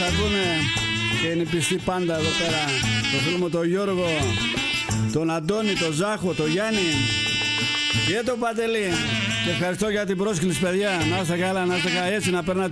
ακούνε και είναι πιστοί πάντα εδώ πέρα. Το φίλο μου τον Γιώργο, τον Αντώνη, τον Ζάχο, τον Γιάννη και τον Παντελή. Και ευχαριστώ για την πρόσκληση, παιδιά. Να είστε καλά, να είστε καλά, έτσι να περνάτε.